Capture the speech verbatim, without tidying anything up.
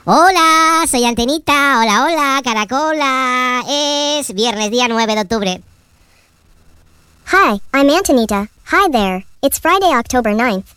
Hola, soy Antenita. Hola, hola, caracola. Es viernes, día nueve de octubre. Hi, I'm Antonita. Hi there. It's Friday, October ninth.